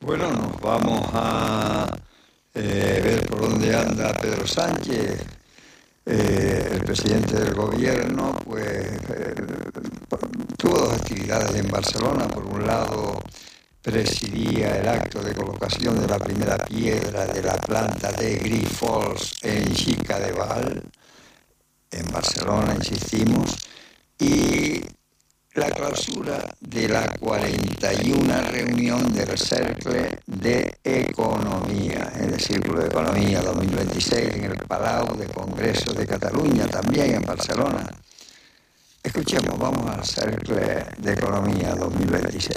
Bueno, nos vamos a ver por dónde anda Pedro Sánchez, el presidente del gobierno. Pues tuvo dos actividades en Barcelona. Por un lado, presidía el acto de colocación de la primera piedra de la planta de Grifols en Xica de Val, en Barcelona, insistimos, y la clausura de la 41 reunión del Cercle de Economía, en el Círculo de Economía 2026, en el Palau de Congresos de Cataluña, también en Barcelona. Escuchemos, vamos al Cercle de Economía 2026.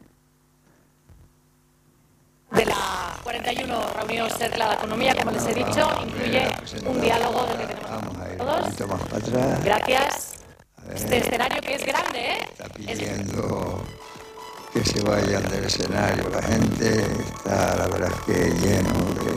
De la 41 reunión Cercle de Economía, como les he dicho, incluye un diálogo del que tenemos todos. Gracias. Este escenario que es grande, ¿eh? Está pidiendo que se vayan del escenario. La gente está, la verdad, que lleno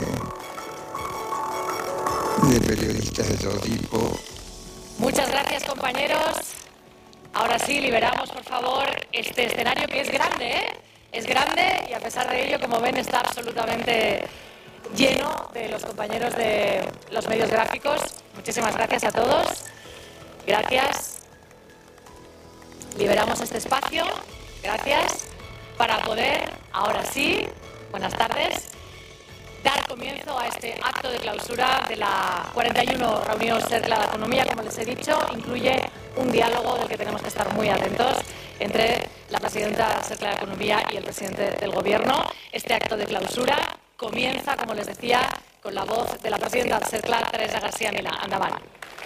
de periodistas de todo tipo. Muchas gracias, compañeros. Ahora sí, liberamos, por favor, este escenario que es grande, ¿eh? Es grande y a pesar de ello, como ven, está absolutamente lleno de los compañeros de los medios gráficos. Muchísimas gracias a todos. Gracias. Liberamos este espacio, gracias, para poder, ahora sí, buenas tardes, dar comienzo a este acto de clausura de la 41 reunión Cercle de Economía. Como les he dicho, incluye un diálogo del que tenemos que estar muy atentos entre la presidenta Cercle de Economía y el presidente del Gobierno. Este acto de clausura comienza, como les decía, con la voz de la presidenta Cercle, Teresa García Milà. Endavant.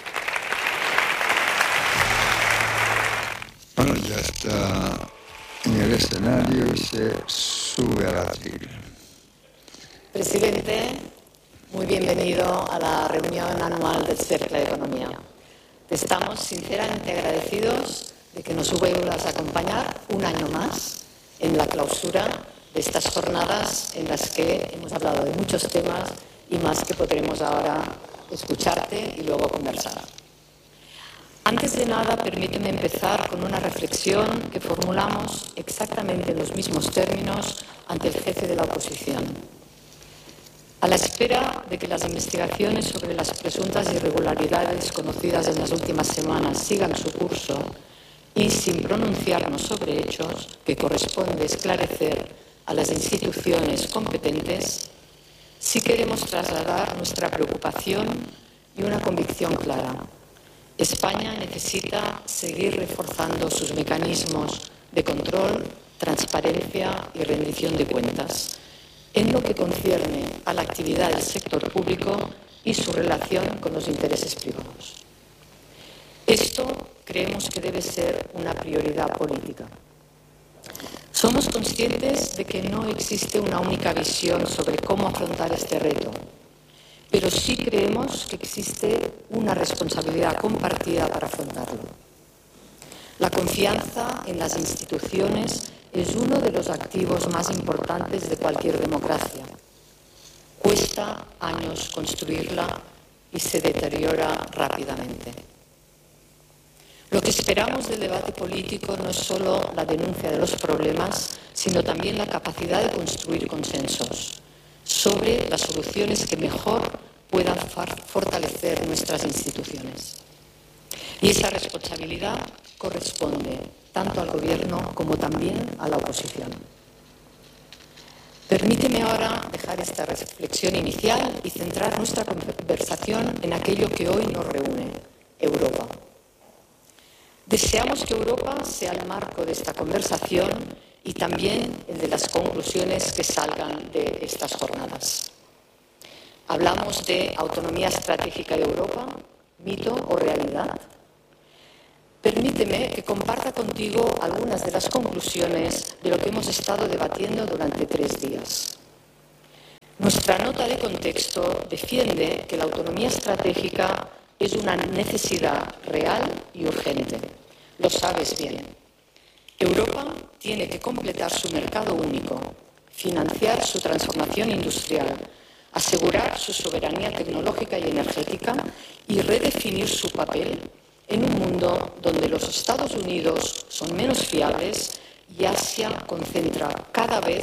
Bueno, ya está en el escenario y se sube al atril. Presidente, muy bienvenido a la reunión anual del Cercle de Economía. Te estamos sinceramente agradecidos de que nos vuelvas a acompañar un año más en la clausura de estas jornadas en las que hemos hablado de muchos temas y más que podremos ahora escucharte y luego conversar. Antes de nada, permíteme empezar con una reflexión que formulamos exactamente en los mismos términos ante el jefe de la oposición. A la espera de que las investigaciones sobre las presuntas irregularidades conocidas en las últimas semanas sigan su curso y sin pronunciarnos sobre hechos que corresponde esclarecer a las instituciones competentes, sí queremos trasladar nuestra preocupación y una convicción clara. España necesita seguir reforzando sus mecanismos de control, transparencia y rendición de cuentas en lo que concierne a la actividad del sector público y su relación con los intereses privados. Esto creemos que debe ser una prioridad política. Somos conscientes de que no existe una única visión sobre cómo afrontar este reto, pero sí creemos que existe una responsabilidad compartida para afrontarlo. La confianza en las instituciones es uno de los activos más importantes de cualquier democracia. Cuesta años construirla y se deteriora rápidamente. Lo que esperamos del debate político no es solo la denuncia de los problemas, sino también la capacidad de construir consensos sobre las soluciones que mejor puedan fortalecer nuestras instituciones. Y esa responsabilidad corresponde tanto al Gobierno como también a la oposición. Permíteme ahora dejar esta reflexión inicial y centrar nuestra conversación en aquello que hoy nos reúne, Europa. Deseamos que Europa sea el marco de esta conversación y también el de las conclusiones que salgan de estas jornadas. Hablamos de autonomía estratégica de Europa, mito o realidad. Permíteme que comparta contigo algunas de las conclusiones de lo que hemos estado debatiendo durante 3 días. Nuestra nota de contexto defiende que la autonomía estratégica es una necesidad real y urgente. Lo sabes bien. Europa tiene que completar su mercado único, financiar su transformación industrial, asegurar su soberanía tecnológica y energética y redefinir su papel en un mundo donde los Estados Unidos son menos fiables y Asia concentra cada vez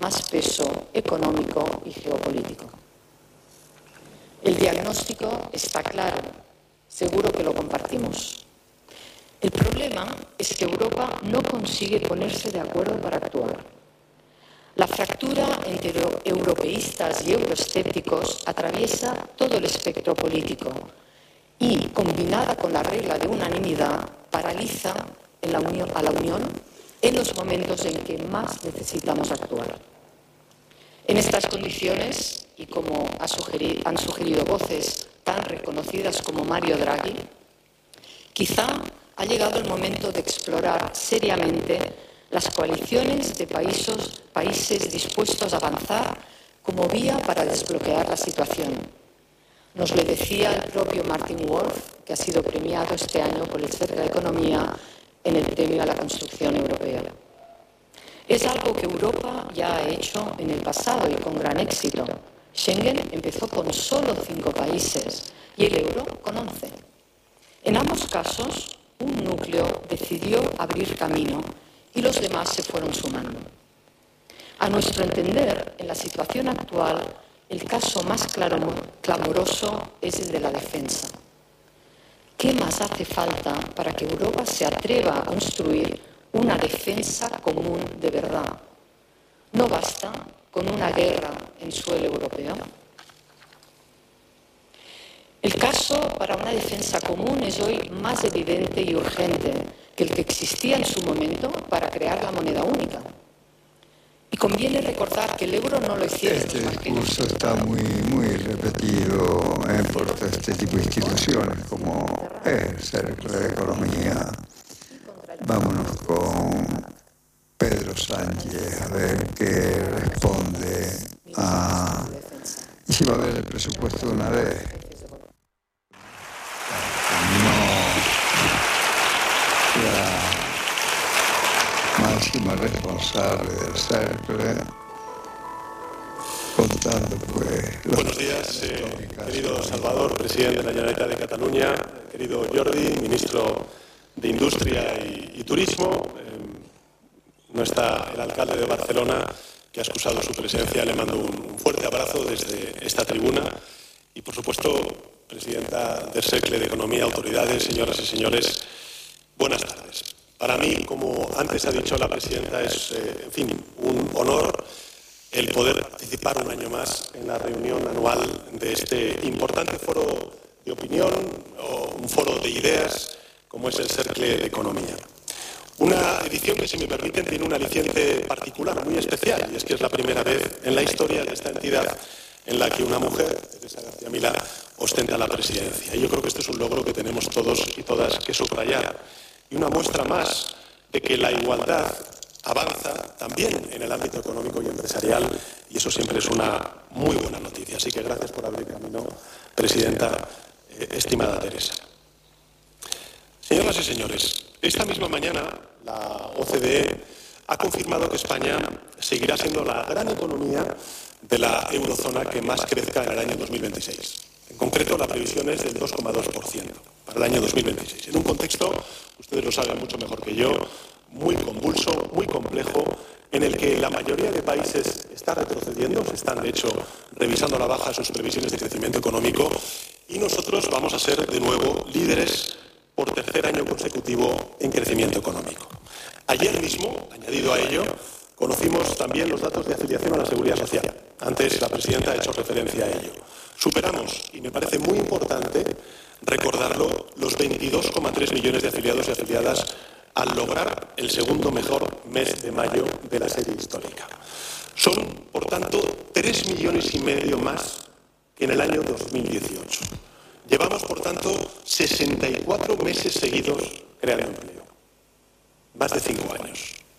más peso económico y geopolítico. El diagnóstico está claro, seguro que lo compartimos. El problema es que Europa no consigue ponerse de acuerdo para actuar. La fractura entre europeístas y euroescépticos atraviesa todo el espectro político y, combinada con la regla de unanimidad, paraliza a la Unión en los momentos en que más necesitamos actuar. En estas condiciones, y como han sugerido voces tan reconocidas como Mario Draghi, quizá ha llegado el momento de explorar seriamente las coaliciones de países dispuestos a avanzar como vía para desbloquear la situación. Nos lo decía el propio Martin Wolf, que ha sido premiado este año por el Cercle de Economía en el Premio a la Construcción Europea. Es algo que Europa ya ha hecho en el pasado y con gran éxito. Schengen empezó con solo 5 países y el euro con 11. En ambos casos, un núcleo decidió abrir camino y los demás se fueron sumando. A nuestro entender, en la situación actual, el caso más clamoroso es el de la defensa. ¿Qué más hace falta para que Europa se atreva a construir una defensa común de verdad? ¿No basta con una guerra en suelo europeo? El caso para una defensa común es hoy más evidente y urgente que el que existía en su momento para crear la moneda única. Y conviene recordar que el euro no lo hicieron. Este discurso está muy repetido por este tipo de instituciones como el Cercle de Economía. Vámonos con Pedro Sánchez a ver qué responde a... ¿Y si va a haber el presupuesto de una vez? Máxima responsable del Cercle, contando pues... Buenos días, querido Salvador, presidente de la Generalitat de Cataluña, querido Jordi, ministro de Industria y Turismo. No está el alcalde de Barcelona, que ha excusado su presencia. Le mando un fuerte abrazo desde esta tribuna. Y, por supuesto, presidenta del Cercle de Economía, autoridades, señoras y señores, buenas tardes. Para mí, como antes ha dicho la presidenta, es, en fin, un honor el poder participar un año más en la reunión anual de este importante foro de opinión o un foro de ideas como es el Cercle de Economía. Una edición que, si me permiten, tiene un aliciente particular, muy especial, y es que es la primera vez en la historia de esta entidad en la que una mujer, Teresa García Milá, ostenta la presidencia. Y yo creo que este es un logro que tenemos todos y todas que subrayar. Y una muestra más de que la igualdad avanza también en el ámbito económico y empresarial, y eso siempre es una muy buena noticia. Así que gracias por abrir camino, presidenta, estimada Teresa. Señoras y señores, esta misma mañana la OCDE ha confirmado que España seguirá siendo la gran economía de la eurozona que más crezca en el año 2026. En concreto, la previsión es del 2,2% para el año 2026. En un contexto, ustedes lo saben mucho mejor que yo, muy convulso, muy complejo, en el que la mayoría de países está retrocediendo, se están, de hecho, revisando a la baja sus previsiones de crecimiento económico, y nosotros vamos a ser, de nuevo, líderes por tercer año consecutivo en crecimiento económico. Ayer mismo, añadido a ello, conocimos también los datos de afiliación a la Seguridad Social. Antes la presidenta ha hecho referencia a ello. Superamos, y me parece muy importante recordarlo, los 22,3 millones de afiliados y afiliadas al lograr el segundo mejor mes de mayo de la serie histórica. Son, por tanto, 3,5 millones más que en el año 2018. Llevamos, por tanto, 64 meses seguidos creando empleo. Más de 5 años.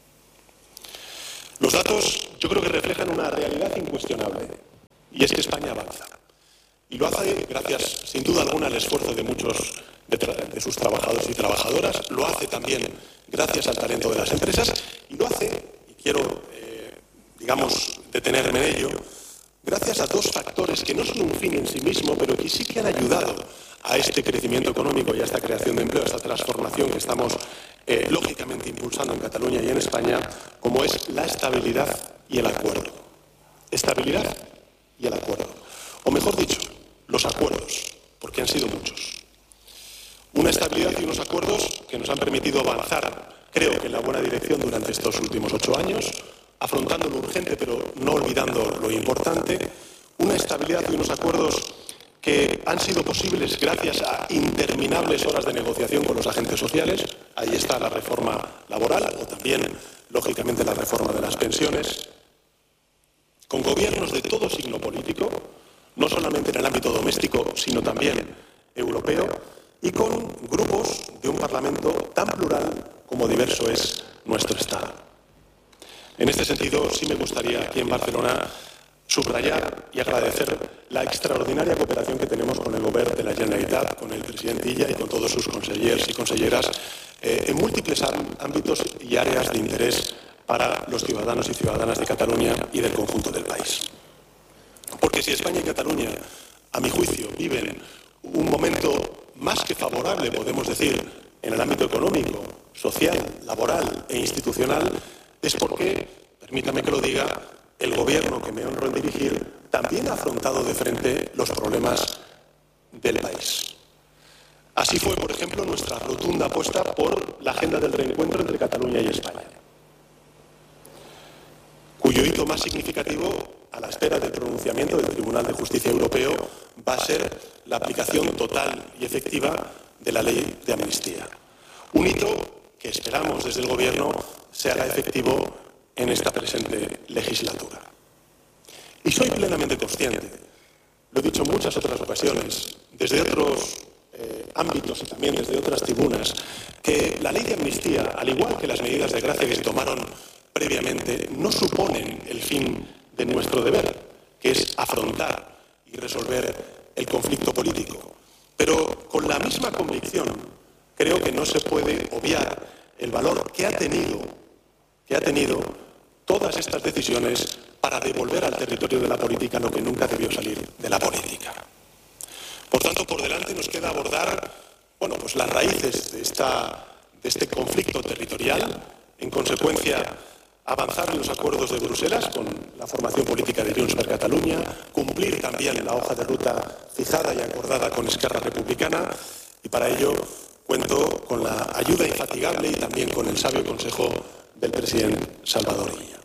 Los datos, yo creo que reflejan una realidad incuestionable, y es que España avanza. Y lo hace gracias, sin duda alguna, al esfuerzo de muchos de sus trabajadores y trabajadoras. Lo hace también gracias al talento de las empresas. Y lo hace, y quiero, detenerme en ello, gracias a dos factores que no son un fin en sí mismo, pero que sí que han ayudado a este crecimiento económico y a esta creación de empleo, a esta transformación que estamos lógicamente impulsando en Cataluña y en España, como es la estabilidad y el acuerdo. Estabilidad y el acuerdo. O mejor dicho, los acuerdos, porque han sido muchos. Una estabilidad y unos acuerdos que nos han permitido avanzar, creo que en la buena dirección durante estos últimos 8 años, afrontando lo urgente pero no olvidando lo importante. Una estabilidad y unos acuerdos que han sido posibles gracias a interminables horas de negociación con los agentes sociales. Ahí está la reforma laboral o también, lógicamente, la reforma de las pensiones. Con gobiernos de todo signo político, no solamente en el ámbito doméstico, sino también europeo, y con grupos de un Parlamento tan plural como diverso es nuestro Estado. En este sentido, sí me gustaría aquí en Barcelona subrayar y agradecer la extraordinaria cooperación que tenemos con el Govern de la Generalitat, con el presidente Illa y con todos sus consellers y conselleras en múltiples ámbitos y áreas de interés para los ciudadanos y ciudadanas de Cataluña y del conjunto del país. Porque si España y Cataluña, a mi juicio, viven un momento más que favorable, podemos decir, en el ámbito económico, social, laboral e institucional, es porque, permítame que lo diga, el gobierno que me honro en dirigir también ha afrontado de frente los problemas del país. Así fue, por ejemplo, nuestra rotunda apuesta por la agenda del reencuentro entre Cataluña y España, cuyo hito más significativo, a la espera del pronunciamiento del Tribunal de Justicia Europeo, va a ser la aplicación total y efectiva de la ley de amnistía. Un hito que esperamos desde el Gobierno se haga efectivo en esta presente legislatura. Y soy plenamente consciente, lo he dicho en muchas otras ocasiones, desde otros ámbitos y también desde otras tribunas, que la ley de amnistía, al igual que las medidas de gracia que se tomaron previamente, no suponen el fin de nuestro deber, que es afrontar y resolver el conflicto político. Pero con la misma convicción, creo que no se puede obviar el valor que ha tenido todas estas decisiones para devolver al territorio de la política lo que nunca debió salir de la política. Por tanto, por delante nos queda abordar pues las raíces de este conflicto territorial, en consecuencia avanzar en los acuerdos de Bruselas con la formación política de Junts per Catalunya, cumplir también la hoja de ruta fijada y acordada con Esquerra Republicana, y para ello cuento con la ayuda infatigable y también con el sabio consejo del presidente Salvador Illa.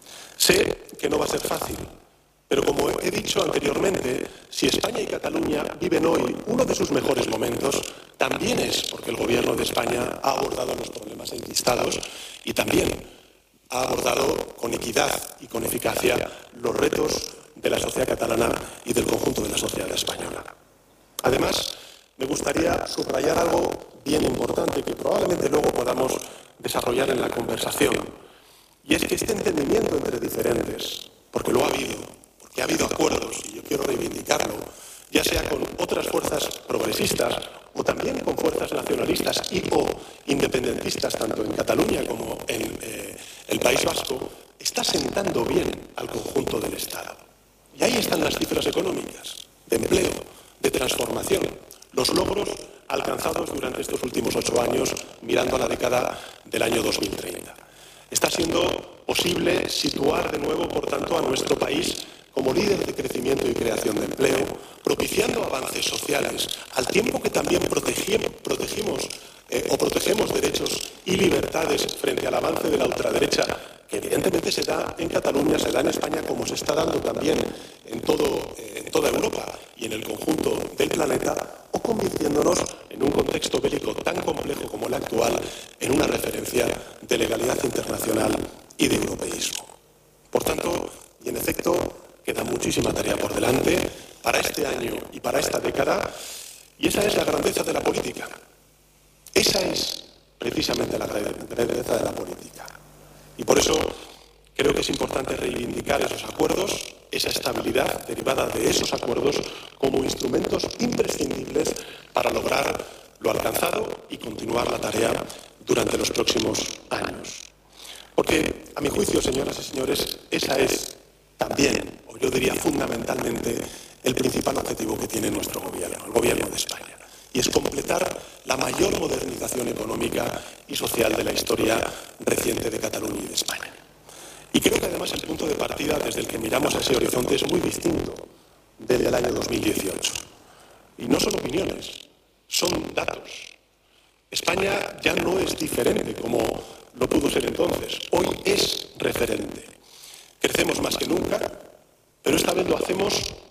Sé que no va a ser fácil, pero como he dicho anteriormente, si España y Cataluña viven hoy uno de sus mejores momentos, también es porque el Gobierno de España ha abordado los problemas enquistados y también ha abordado con equidad y con eficacia los retos de la sociedad catalana y del conjunto de la sociedad española. Además, me gustaría subrayar algo bien importante que probablemente luego podamos desarrollar en la conversación, y es que este entendimiento entre diferentes, porque lo ha habido, porque ha habido acuerdos, y yo quiero reivindicarlo, ya sea con otras fuerzas progresistas o también con fuerzas nacionalistas y o independentistas, tanto en Cataluña como en el País Vasco, está sentando bien al conjunto del Estado. Y ahí están las cifras económicas, de empleo, de transformación, los logros alcanzados durante estos últimos 8 años, mirando a la década del año 2030. Está siendo posible situar de nuevo, por tanto, a nuestro país como líder de crecimiento y creación de empleo, propiciando avances sociales, al tiempo que también protegemos derechos y libertades frente al avance de la ultraderecha, que evidentemente se da en Cataluña, se da en España, como se está dando también en toda Europa y en el conjunto del planeta, o convirtiéndonos en un contexto bélico tan complejo como el actual en una referencia de legalidad internacional y de europeísmo. Por tanto, y en efecto, queda muchísima tarea por delante para este año y para esta década, y esa es la grandeza de la política. Esa es precisamente la grandeza de la política. Y por eso creo que es importante reivindicar esos acuerdos, esa estabilidad derivada de esos acuerdos como instrumentos imprescindibles para lograr lo alcanzado y continuar la tarea durante los próximos años. Porque, a mi juicio, señoras y señores, esa es también, o yo diría fundamentalmente, el principal objetivo que tiene nuestro gobierno, el Gobierno de España, y es completar la mayor modernización económica y social de la historia reciente de Cataluña y de España. Y creo que además el punto de partida desde el que miramos a ese horizonte es muy distinto del del año 2018. Y no son opiniones, son datos. España ya no es diferente como lo pudo ser entonces. Hoy es referente. Crecemos más que nunca, pero esta vez lo hacemos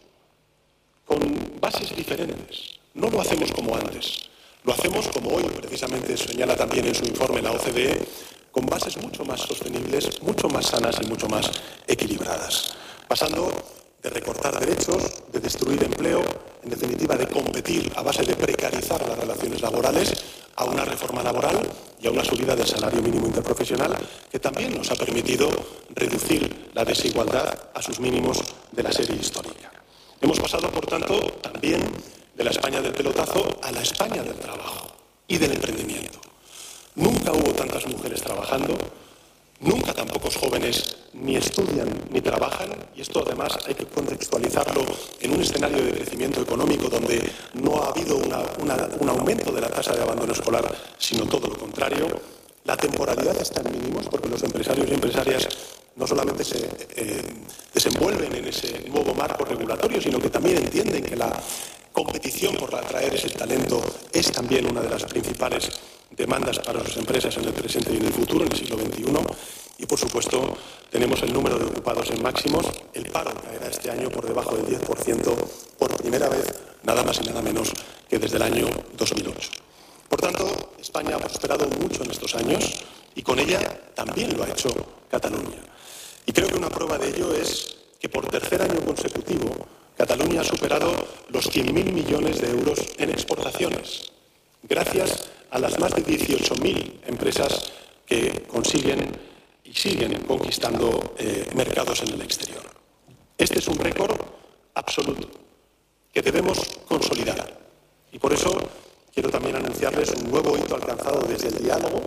con bases diferentes. No lo hacemos como antes. Lo hacemos, como hoy precisamente señala también en su informe la OCDE, con bases mucho más sostenibles, mucho más sanas y mucho más equilibradas. Pasando de recortar derechos, de destruir empleo, en definitiva de competir a base de precarizar las relaciones laborales, a una reforma laboral y a una subida del salario mínimo interprofesional que también nos ha permitido reducir la desigualdad a sus mínimos de la serie histórica. Hemos pasado, por tanto, también de la España del pelotazo a la España del trabajo y del emprendimiento. Nunca hubo tantas mujeres trabajando, nunca tan pocos jóvenes ni estudian ni trabajan, y esto además hay que contextualizarlo en un escenario de crecimiento económico donde no ha habido un aumento de la tasa de abandono escolar, sino todo lo contrario. La temporalidad está en mínimos porque los empresarios y empresarias no solamente se desenvuelven en ese nuevo marco regulatorio, sino que también entienden que la competición por atraer ese talento es también una de las principales demandas para sus empresas en el presente y en el futuro, en el siglo XXI. Y, por supuesto, tenemos el número de ocupados en máximos. El paro caerá este año por debajo del 10% por primera vez, nada más y nada menos que desde el año 2008. Por tanto, España ha prosperado mucho en estos años y con ella también lo ha hecho Cataluña. Y creo que una prueba de ello es que por tercer año consecutivo Cataluña ha superado los 100.000 millones de euros en exportaciones, gracias a las más de 18.000 empresas que consiguen y siguen conquistando mercados en el exterior. Este es un récord absoluto que debemos consolidar. Y por eso quiero también anunciarles un nuevo hito alcanzado desde el diálogo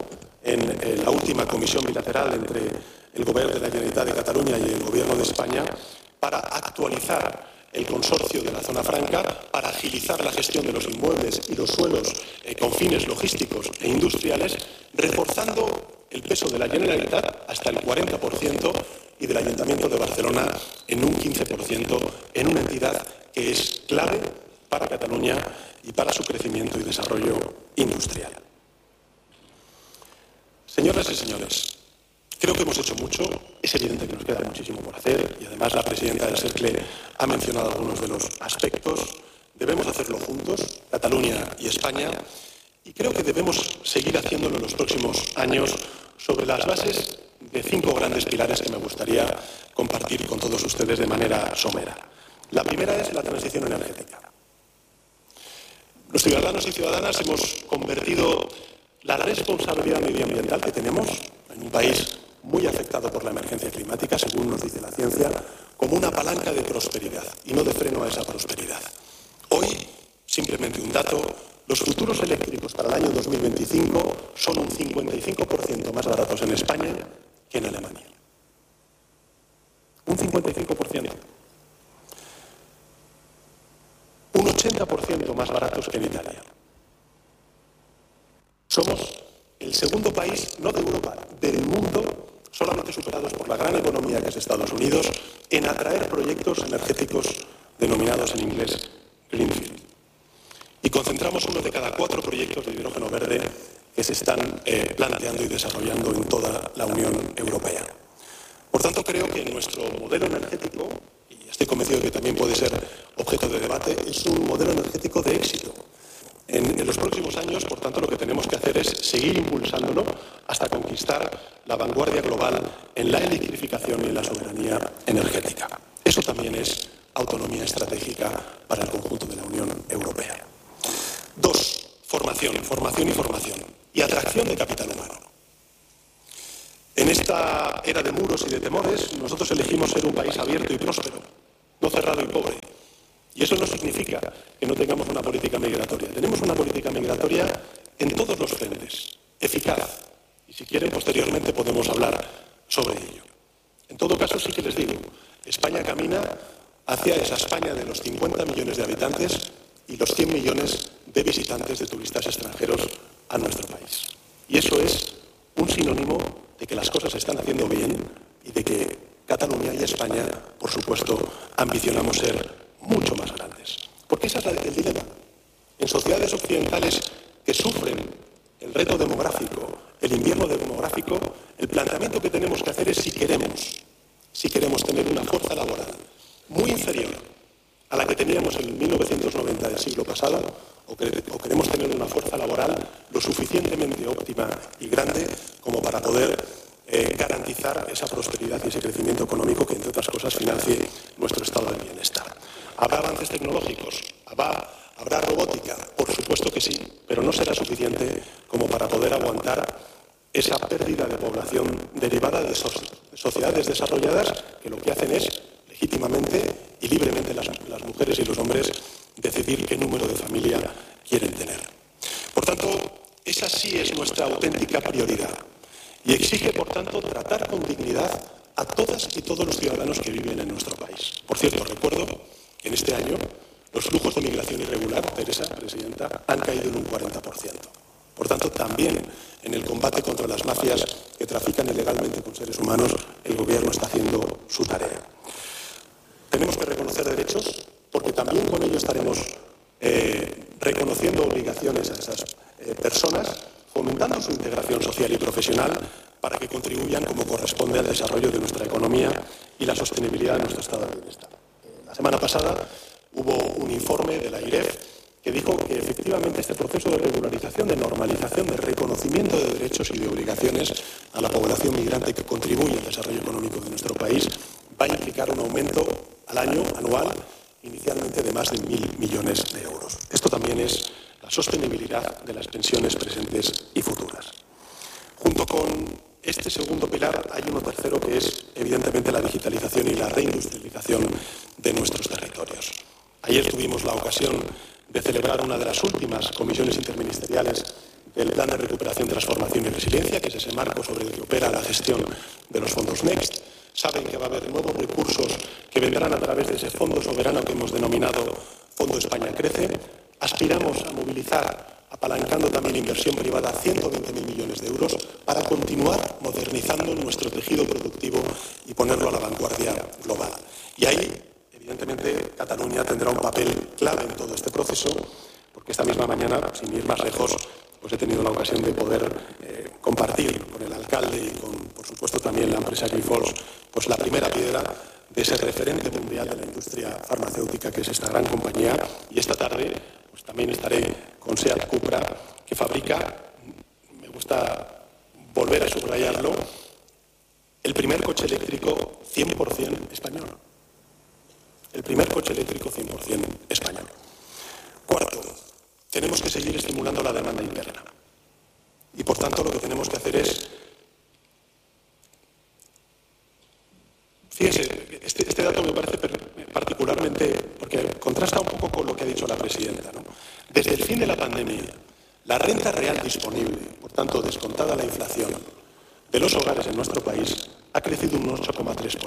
en la última comisión bilateral entre el Gobierno de la Generalitat de Cataluña y el Gobierno de España para actualizar el consorcio de la Zona Franca, para agilizar la gestión de los inmuebles y los suelos con fines logísticos e industriales, reforzando el peso de la Generalitat hasta el 40% y del Ayuntamiento de Barcelona en un 15%, en una entidad que es clave para Cataluña y para su crecimiento y desarrollo industrial. Señoras y señores, creo que hemos hecho mucho. Es evidente que nos queda muchísimo por hacer y además la presidenta del CERCLE ha mencionado algunos de los aspectos. Debemos hacerlo juntos, Cataluña y España, y creo que debemos seguir haciéndolo en los próximos años sobre las bases de 5 grandes pilares que me gustaría compartir con todos ustedes de manera somera. La primera es la transición energética. Los ciudadanos y ciudadanas hemos convertido la responsabilidad medioambiental que tenemos en un país muy afectado por la emergencia climática, según nos dice la ciencia, como una palanca de prosperidad y no de freno a esa prosperidad. Hoy, simplemente un dato, los futuros eléctricos para el año 2025 son un 55% más baratos en España que en Alemania. Un 55%. Un 80% más baratos que en Italia. Somos el segundo país, no de Europa, del mundo, solamente superados por la gran economía que es Estados Unidos, en atraer proyectos energéticos denominados en inglés Greenfield. Y concentramos 1 de cada 4 proyectos de hidrógeno verde que se están planteando y desarrollando en toda la Unión Europea. Por tanto, creo que nuestro modelo energético, y estoy convencido de que también puede ser objeto de debate, es un modelo energético de éxito. En los próximos años, por tanto, lo que tenemos que hacer es seguir impulsándolo hasta conquistar la vanguardia global en la electrificación y en la soberanía energética. Eso también es autonomía estratégica para el conjunto de la Unión Europea. 2. Formación, formación y formación. Y atracción de capital humano. En esta era de muros y de temores, nosotros elegimos ser un país abierto y próspero, no cerrado y pobre. Y eso no significa que no tengamos una política migratoria. Tenemos una política migratoria en todos los frentes, eficaz. Y si quieren, posteriormente podemos hablar sobre ello. En todo caso, sí que les digo, España camina hacia esa España de los 50 millones de habitantes y los 100 millones de visitantes, de turistas extranjeros a nuestro país. Y eso es un sinónimo de que las cosas se están haciendo bien y de que Cataluña y España, por supuesto, ambicionamos ser mucho más grandes. Porque ese es el dilema. En sociedades occidentales que sufren el reto demográfico, el invierno demográfico, el planteamiento que tenemos que hacer es si queremos tener una fuerza laboral muy inferior a la que teníamos en 1990 del siglo pasado, o queremos tener una fuerza laboral lo suficientemente óptima y grande como para poder garantizar esa prosperidad y ese crecimiento económico que, entre otras cosas, financie nuestro estado de bienestar. ¿Habrá avances tecnológicos? ¿Habrá robótica? Por supuesto que sí, pero no será suficiente como para poder aguantar esa pérdida de población derivada de sociedades desarrolladas que lo que hacen es legítimamente y libremente las mujeres y los hombres decidir qué número de familia quieren tener. Por tanto, esa sí es nuestra auténtica prioridad y exige, por tanto, tratar con dignidad a todas y todos los ciudadanos que viven en nuestro país. Por cierto, recuerdo que en este año los flujos de migración irregular, Teresa, presidenta, han caído en un 40%. Por tanto, también en el combate contra las mafias que trafican ilegalmente con seres humanos, el Gobierno está haciendo su tarea. Tenemos que reconocer derechos porque también con ello estaremos reconociendo obligaciones a esas personas, fomentando su integración social y profesional para que contribuyan como corresponde al desarrollo de nuestra economía y la sostenibilidad de nuestro estado de bienestar. La semana pasada hubo un informe de la IREF que dijo que efectivamente este proceso de regularización, de normalización, de reconocimiento de derechos y de obligaciones a la población migrante que contribuye al desarrollo económico de nuestro país va a implicar un aumento al año, anual, inicialmente de más de 1.000 millones de euros. Esto también es la sostenibilidad de las pensiones presentes y futuras. Junto con este segundo pilar hay uno tercero que es evidentemente la digitalización y la reindustrialización de nuestros territorios. Ayer tuvimos la ocasión de celebrar una de las últimas comisiones interministeriales del Plan de Recuperación, Transformación y Resiliencia, que es ese marco sobre el que opera la gestión de los fondos Next. Saben que va a haber nuevos recursos que vendrán a través de ese fondo soberano que hemos denominado Fondo España Crece. Aspiramos a movilizar, apalancando también inversión privada, 120.000 millones de euros para continuar modernizando nuestro tejido productivo y ponerlo a la vanguardia global. Y ahí, evidentemente, Cataluña tendrá un papel clave en todo este proceso, porque esta misma mañana, sin ir más lejos, pues he tenido la ocasión de poder compartir con el alcalde y con, por supuesto, también la empresa Grifols, pues la primera piedra de ese referente mundial de la industria farmacéutica que es esta gran compañía. Y esta tarde pues también estaré con SEAT Cupra, que fabrica, me gusta volver a subrayarlo, el primer coche eléctrico 100% español. El primer coche eléctrico 100% español. Cuarto, tenemos que seguir estimulando la demanda interna. Y por tanto lo que tenemos que hacer es... Fíjense, este dato me parece particularmente, porque contrasta un poco con lo que ha dicho la presidenta, ¿no? Desde el fin de la pandemia, la renta real disponible, por tanto descontada la inflación, de los hogares en nuestro país ha crecido un 8,3%.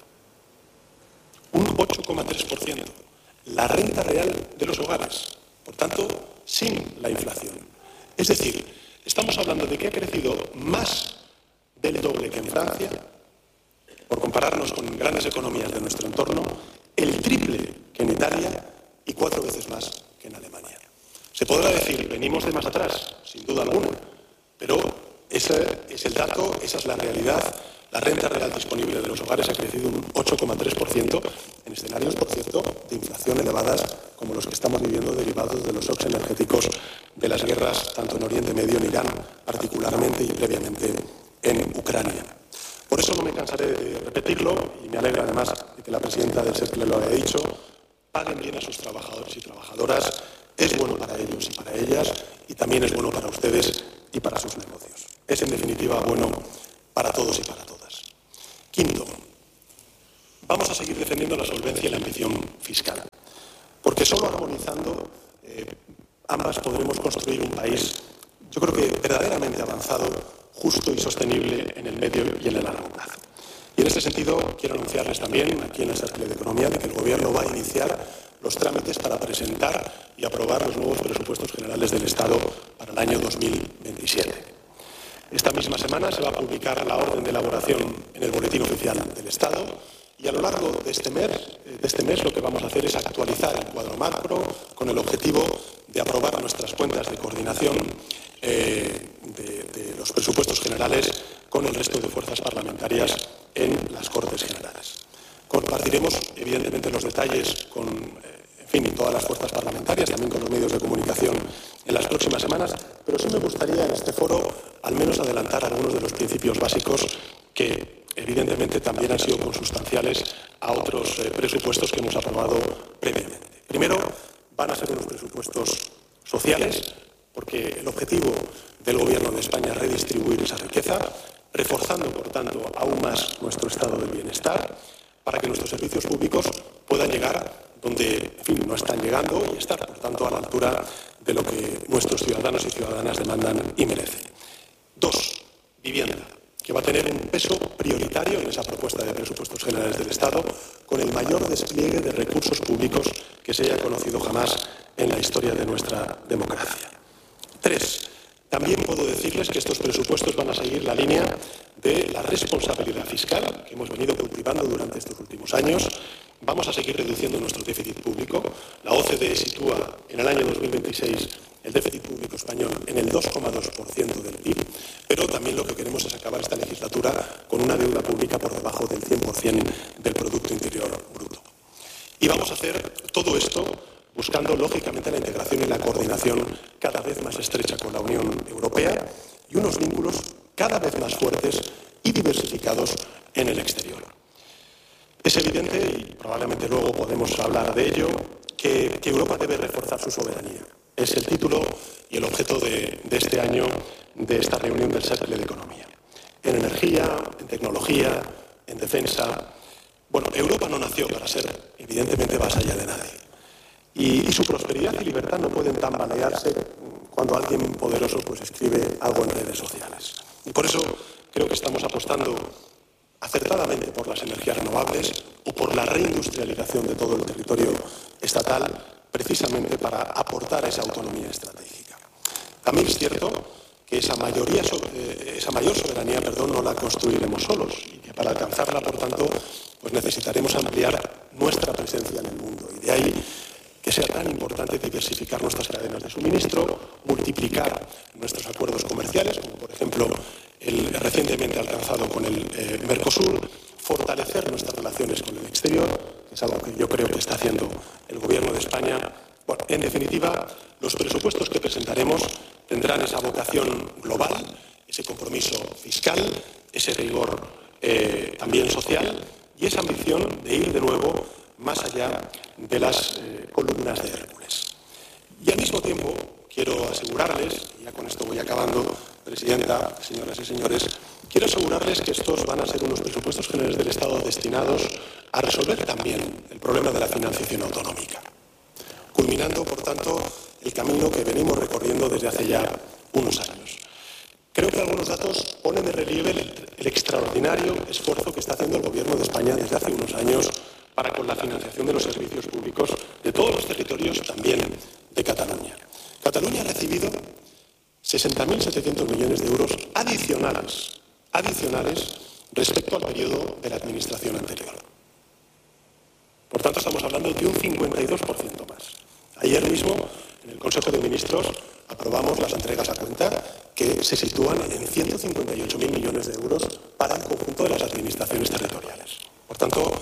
Un 8,3%. La renta real de los hogares, por tanto, sin la inflación. Es decir, estamos hablando de que ha crecido más del doble que en Francia, por compararnos con grandes economías de nuestro entorno, el triple que en Italia y 4 veces más que en Alemania. Se podrá decir, venimos de más atrás, sin duda alguna, pero ese es el dato, esa es la realidad. La renta real disponible de los hogares ha crecido un 8,3% en escenarios, por cierto, de inflación elevadas como los que estamos viviendo derivados de los shocks energéticos de las guerras tanto en Oriente Medio, en Irán particularmente y previamente en Ucrania. Por eso no me cansaré de repetirlo y me alegra además de que la presidenta del CERCLE lo haya dicho. Paguen bien a sus trabajadores y trabajadoras. Es bueno para ellos y para ellas y también es bueno para ustedes y para sus negocios. Es en definitiva bueno para todos y para todas. Quinto, vamos a seguir defendiendo la solvencia y la ambición fiscal, porque solo armonizando ambas podremos construir un país, yo creo que verdaderamente avanzado, justo y sostenible en el medio y en el largo plazo. Y en este sentido quiero anunciarles también aquí en el Cercle de Economía de que el Gobierno va a iniciar los trámites para presentar y aprobar los nuevos presupuestos generales del Estado para el año 2027. Esta misma semana se va a publicar la orden de elaboración en el Boletín Oficial del Estado y a lo largo de este mes lo que vamos a hacer es actualizar el cuadro macro con el objetivo de aprobar nuestras cuentas de coordinación de los presupuestos generales con el resto de fuerzas parlamentarias en las Cortes Generales. Compartiremos, evidentemente, los detalles con todas las fuerzas parlamentarias, también con los medios de comunicación en las próximas semanas, pero sí me gustaría en este foro al menos adelantar algunos de los principios básicos que evidentemente también han sido consustanciales a otros presupuestos que hemos aprobado previamente. Primero, van a ser unos presupuestos sociales, porque el objetivo del Gobierno de España es redistribuir esa riqueza, reforzando, por tanto, aún más nuestro estado de bienestar, para que nuestros servicios públicos puedan llegar donde, no están llegando y estar, por tanto, a la altura de lo que nuestros ciudadanos y ciudadanas demandan y merecen. 2. Vivienda, que va a tener un peso prioritario en esa propuesta de presupuestos generales del Estado, con el mayor despliegue de recursos públicos que se haya conocido jamás en la historia de nuestra democracia. 3. También puedo decirles que estos presupuestos van a seguir la línea de la responsabilidad fiscal que hemos venido cultivando durante estos últimos años. Vamos a seguir reduciendo nuestro déficit público. La OCDE sitúa en el año 2026 el déficit público español en el 2,2% del PIB, pero también lo que queremos es acabar esta legislatura con una deuda pública por debajo del 100% del Producto Interior Bruto. Y vamos a hacer todo esto buscando, lógicamente, la integración y la coordinación cada vez más estrecha con la Unión Europea y unos vínculos cada vez más fuertes y diversificados en el exterior. Es evidente, y probablemente luego podemos hablar de ello, que Europa debe reforzar su soberanía. Es el título y el objeto de este año de esta reunión del Cercle de Economía. En energía, en tecnología, en defensa. Bueno, Europa no nació para ser, evidentemente, vasalla de nadie. Y su prosperidad y libertad no pueden tambalearse cuando alguien poderoso escribe algo en redes sociales. Y por eso creo que estamos apostando acertadamente por las energías renovables o por la reindustrialización de todo el territorio estatal, precisamente para aportar a esa autonomía estratégica. También es cierto que esa mayor soberanía no la construiremos solos y que para alcanzarla, por tanto, necesitaremos ampliar nuestra presencia en el mundo. Y de ahí que sea tan importante diversificar nuestras cadenas de suministro, multiplicar nuestros acuerdos comerciales, como por ejemplo el recientemente alcanzado con el Mercosur, fortalecer nuestras relaciones con el exterior, que es algo que yo creo que está haciendo el Gobierno de España. Bueno, en definitiva, los presupuestos que presentaremos tendrán esa vocación global, ese compromiso fiscal, ese rigor también social y esa ambición de ir de nuevo más allá de las columnas de Hércules. Y al mismo tiempo quiero asegurarles, y ya con esto voy acabando, Presidenta, señoras y señores, quiero asegurarles que estos van a ser unos presupuestos generales del Estado destinados a resolver también el problema de la financiación autonómica, culminando, por tanto, el camino que venimos recorriendo desde hace ya unos años. Creo que algunos datos ponen de relieve el extraordinario esfuerzo que está haciendo el Gobierno de España desde hace unos años para con la financiación de los servicios públicos de todos los territorios, también de Cataluña. Cataluña ha recibido 60.700 millones de euros adicionales respecto al periodo de la administración anterior. Por tanto, estamos hablando de un 52% más. Ayer mismo, en el Consejo de Ministros, aprobamos las entregas a cuenta que se sitúan en 158.000 millones de euros para el conjunto de las administraciones territoriales. Por tanto,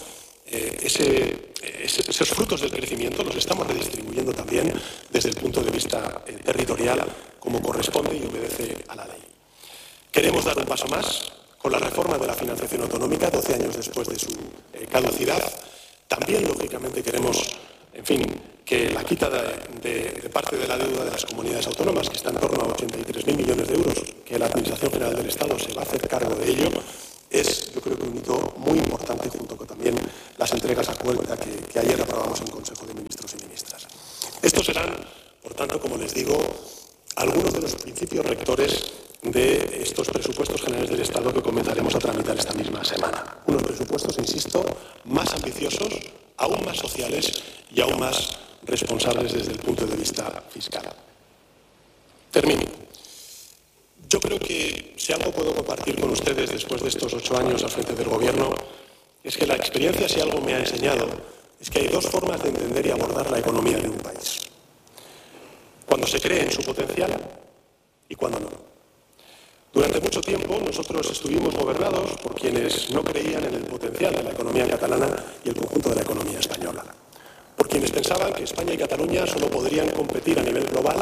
esos frutos del crecimiento los estamos redistribuyendo también desde el punto de vista territorial, como corresponde y obedece a la ley. Queremos dar un paso más con la reforma de la financiación autonómica, 12 años después de su caducidad. También, lógicamente, queremos, que la quita de parte de la deuda de las comunidades autónomas, que está en torno a 83.000 millones de euros, que la Administración General del Estado se va a hacer cargo de ello, es, yo creo que un hito muy importante, junto con también las entregas a cuenta que ayer aprobamos en Consejo de Ministros y Ministras. Estos serán, por tanto, como les digo, algunos de los principios rectores de estos presupuestos generales del Estado que comenzaremos a tramitar esta misma semana. Unos presupuestos, insisto, más ambiciosos, aún más sociales y aún más responsables desde el punto de vista fiscal. Termino. Yo creo que si algo puedo compartir con ustedes después de estos 8 años al frente del Gobierno, es que la experiencia, si algo me ha enseñado, es que hay dos formas de entender y abordar la economía de un país. Cuando se cree en su potencial y cuando no. Durante mucho tiempo nosotros estuvimos gobernados por quienes no creían en el potencial de la economía catalana y el conjunto de la economía española. Por quienes pensaban que España y Cataluña solo podrían competir a nivel global,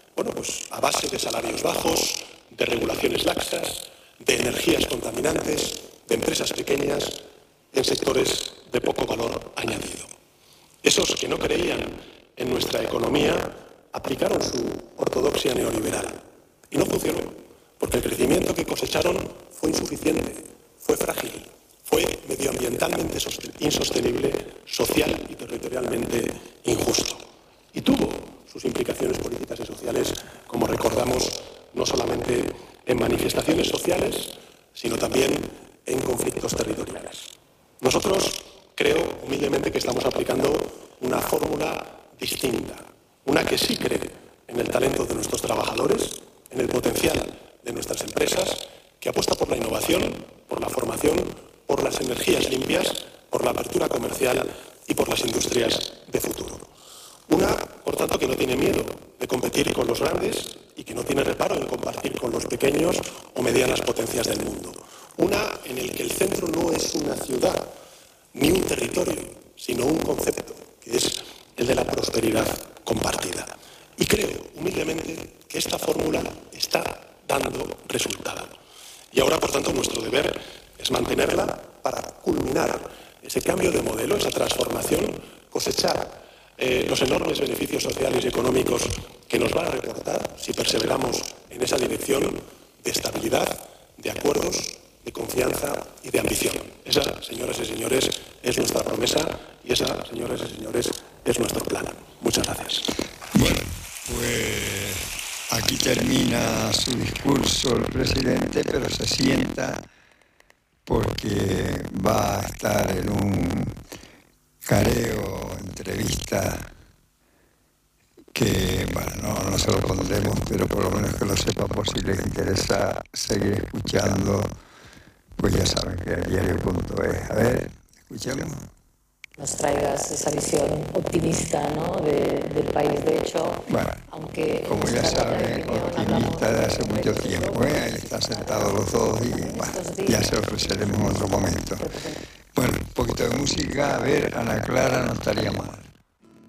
a base de salarios bajos, de regulaciones laxas, de energías contaminantes, de empresas pequeñas, en sectores de poco valor añadido. Esos que no creían en nuestra economía aplicaron su ortodoxia neoliberal y no funcionó, porque el crecimiento que cosecharon fue insuficiente, fue frágil, fue medioambientalmente insostenible, social y territorialmente injusto. Y tuvo sus implicaciones políticas y sociales, como recordamos, no solamente en manifestaciones sociales, sino también en conflictos territoriales. Nosotros creo humildemente que estamos aplicando una fórmula distinta, una que sí cree en el talento de nuestros trabajadores, en el potencial de nuestras empresas, que apuesta por la innovación, por la formación, por las energías limpias, por la apertura comercial y por las industrias de futuro. Una, por tanto, que no tiene miedo de competir con los grandes y que no tiene reparo en compartir con los pequeños o medianas potencias del mundo. Una en el que el centro no es una ciudad ni un territorio, sino un concepto, que es el de la prosperidad compartida. Y creo, humildemente, que esta fórmula está dando resultado. Y ahora, por tanto, nuestro deber es mantenerla para culminar ese cambio de modelo, esa transformación, cosechar los enormes beneficios sociales y económicos que nos van a reportar si perseveramos en esa dirección de estabilidad, de acuerdos, de confianza y de ambición. Esa, señoras y señores, es nuestra promesa y esa, señoras y señores, es nuestro plan. Muchas gracias. Bueno, pues aquí termina su discurso el presidente, pero se sienta porque va a estar en un careo, entrevista, que, no se lo pondremos, pero por lo menos que lo sepa por si les interesa seguir escuchando, pues ya saben que diario.es. A ver, escuchemos. Nos traigas esa visión optimista, ¿no?, del país. De hecho, bueno, aunque como ya saben, optimista de hace mucho tiempo, ahí están sentados los dos y ya se ofreceremos en otro momento. Bueno, un poquito de música, a ver, Ana Clara, no estaría mal.